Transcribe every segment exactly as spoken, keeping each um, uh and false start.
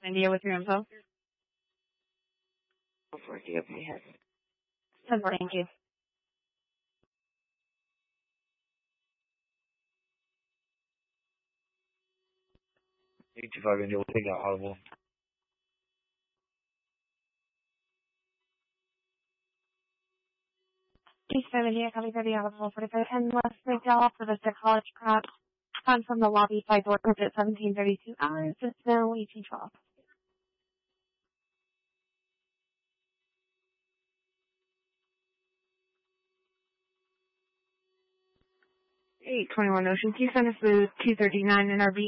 India with your info. For D O P has. ten four, thank you. eight two five India will take out audible. eight seven India, copy for the audible forty-five ten West McDowell for the Six College Crop. Time from the lobby side door at seventeen thirty-two hours. It's now eighteen twelve. eight twenty-one Ocean Key Center Food, two thirty-nine N R B.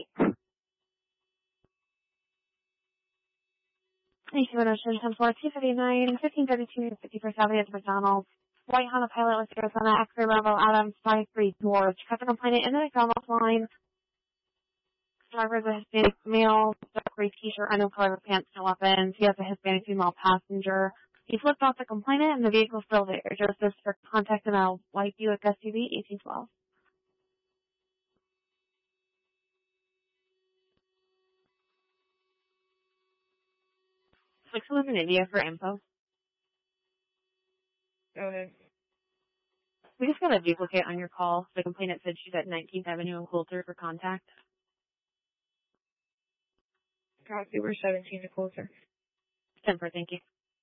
eight two one Ocean, ten four, two fifty-nine, fifteen thirty-two, fifty-first Avenue at McDonald's. White Honda Pilot with Arizona, X-ray level, Adams, five three Dwarves. Check the complainant in the McDonald's line. Driver is a Hispanic male, dark gray t-shirt, unknown color pants, no weapons. He has a Hispanic female passenger. He flipped off the complainant and the vehicle's still there. Joseph for contact in a white Buick S U V, eighteen twelve. six eleven India for info. Go ahead. We just got a duplicate on your call. The complainant said she's at nineteenth Avenue in Coulter for contact. Copy, we're seventeen to Coulter. ten four, thank you.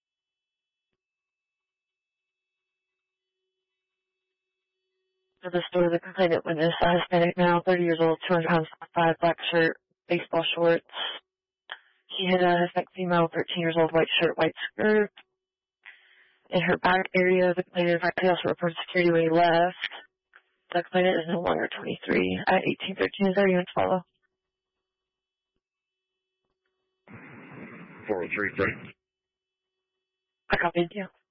To the store, the complainant witness, a Hispanic male, thirty years old, two hundred pounds, five, black shirt, baseball shorts. He hit a Hispanic female, thirteen years old, white shirt, white skirt. In her back area, the complainant also reported security when he left. The complainant is no longer twenty-three. At eighteen thirteen, is there anyone to follow? four oh three, three. I copied you.